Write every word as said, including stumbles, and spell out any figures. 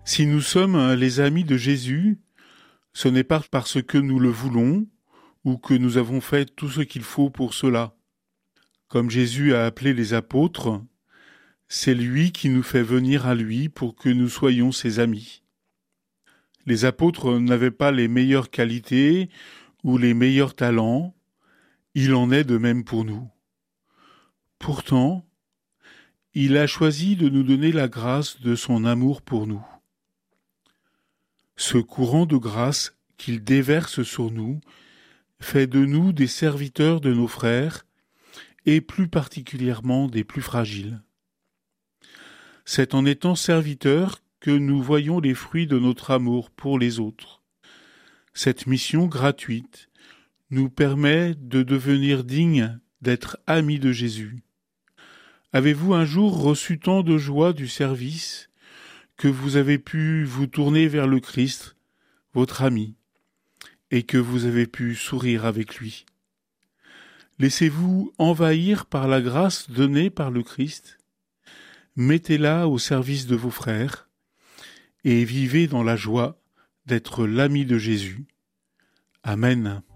Si nous sommes les amis de Jésus, ce n'est pas parce que nous le voulons ou que nous avons fait tout ce qu'il faut pour cela. Comme Jésus a appelé les apôtres, c'est lui qui nous fait venir à lui pour que nous soyons ses amis. Les apôtres n'avaient pas les meilleures qualités ou les meilleurs talents, il en est de même pour nous. Pourtant, il a choisi de nous donner la grâce de son amour pour nous. Ce courant de grâce qu'il déverse sur nous fait de nous des serviteurs de nos frères et plus particulièrement des plus fragiles. C'est en étant serviteurs que nous voyons les fruits de notre amour pour les autres. Cette mission gratuite nous permet de devenir dignes d'être amis de Jésus. Avez-vous un jour reçu tant de joie du service que vous avez pu vous tourner vers le Christ, votre ami, et que vous avez pu sourire avec lui? Laissez-vous envahir par la grâce donnée par le Christ. Mettez-la au service de vos frères et vivez dans la joie d'être l'ami de Jésus. Amen.